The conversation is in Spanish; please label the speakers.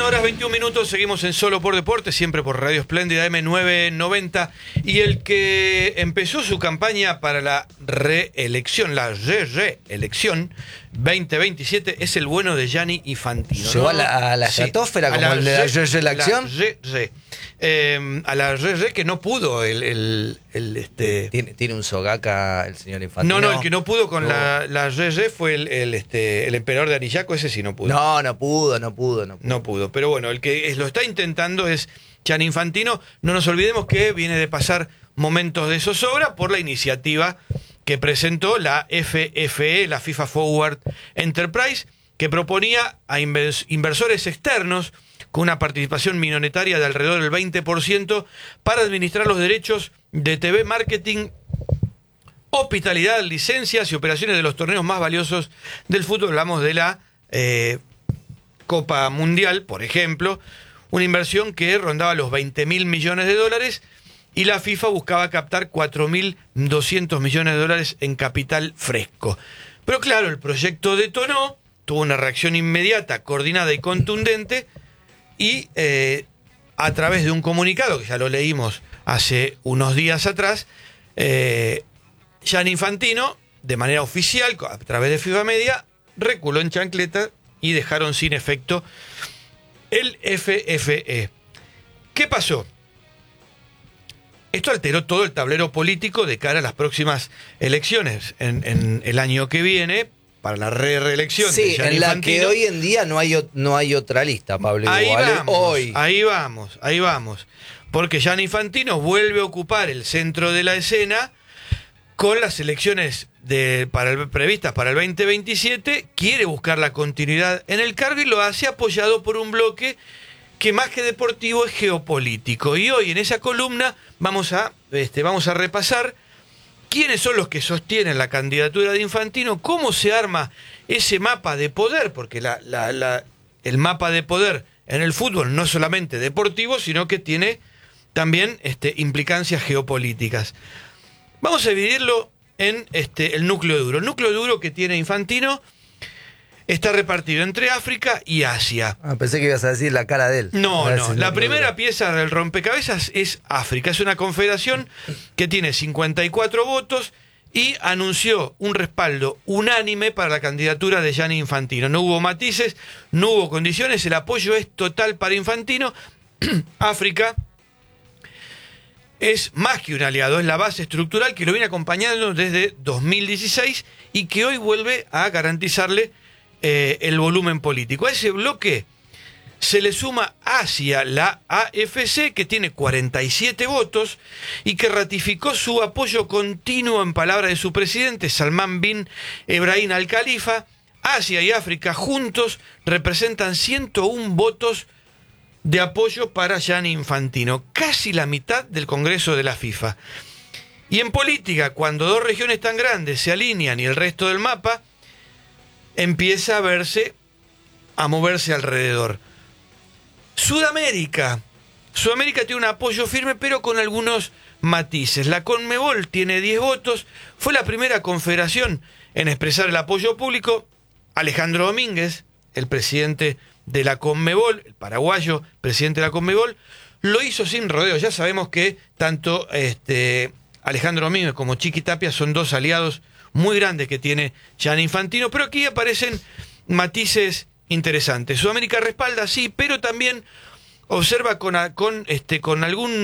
Speaker 1: 21 horas 21 minutos, seguimos en Solo por Deporte, siempre por Radio Espléndida M990. Y el que empezó su campaña para la reelección, la reelección 2027, es el bueno de Gianni Infantino.
Speaker 2: ¿Llegó a la estratosfera como el de la reelección?
Speaker 1: A la que no pudo
Speaker 2: ¿Tiene un sogaca el señor Infantino?
Speaker 1: No, el que no pudo con la fue el emperador de Arillaco, ese sí no pudo.
Speaker 2: No pudo.
Speaker 1: Pero bueno, el que lo está intentando es Gianni Infantino. No nos olvidemos que viene de pasar momentos de zozobra por la iniciativa que presentó la FFE, la FIFA Forward Enterprise, que proponía a inversores externos con una participación minoritaria de alrededor del 20% para administrar los derechos de TV marketing, hospitalidad, licencias y operaciones de los torneos más valiosos del fútbol. Hablamos de la Copa Mundial, por ejemplo, una inversión que rondaba los 20.000 millones de dólares, y la FIFA buscaba captar 4.200 millones de dólares en capital fresco. Pero claro, el proyecto detonó, tuvo una reacción inmediata, coordinada y contundente, y a través de un comunicado, que ya lo leímos hace unos días atrás, Gianni Infantino, de manera oficial, a través de FIFA Media, reculó en chancleta y dejaron sin efecto el FFE. ¿Qué pasó? Esto alteró todo el tablero político de cara a las próximas elecciones en el año que viene, para la reelección de Gianni
Speaker 2: en la
Speaker 1: Infantino.
Speaker 2: Que hoy en día no hay otra lista, Pablo.
Speaker 1: Ahí vamos. Porque Gianni Infantino vuelve a ocupar el centro de la escena con las elecciones previstas para el 2027. Quiere buscar la continuidad en el cargo y lo hace apoyado por un bloque que más que deportivo es geopolítico. Y hoy en esa columna vamos a repasar quiénes son los que sostienen la candidatura de Infantino, cómo se arma ese mapa de poder, porque el mapa de poder en el fútbol no es solamente deportivo, sino que tiene también implicancias geopolíticas. Vamos a dividirlo en el núcleo duro. El núcleo duro que tiene Infantino está repartido entre África y Asia.
Speaker 2: Pensé que ibas a decir la cara de él.
Speaker 1: No. La primera pieza del rompecabezas es África. Es una confederación que tiene 54 votos y anunció un respaldo unánime para la candidatura de Gianni Infantino. No hubo matices, no hubo condiciones, el apoyo es total para Infantino. África es más que un aliado, es la base estructural que lo viene acompañando desde 2016 y que hoy vuelve a garantizarle el volumen político. A ese bloque se le suma Asia, la AFC, que tiene 47 votos y que ratificó su apoyo continuo, en palabras de su presidente, Salman bin Ebrahim Al Khalifa. Asia y África juntos representan 101 votos de apoyo para Gianni Infantino, casi la mitad del Congreso de la FIFA. Y en política, cuando dos regiones tan grandes se alinean y el resto del mapa empieza a moverse alrededor. Sudamérica tiene un apoyo firme, pero con algunos matices. La Conmebol tiene 10 votos, fue la primera confederación en expresar el apoyo público. Alejandro Domínguez, el presidente de la Conmebol, el paraguayo presidente de la Conmebol, lo hizo sin rodeos. Ya sabemos que tanto Alejandro Domínguez como Chiqui Tapia son dos aliados muy grandes que tiene Gianni Infantino, pero aquí aparecen matices interesantes. Sudamérica respalda, sí, pero también observa con algún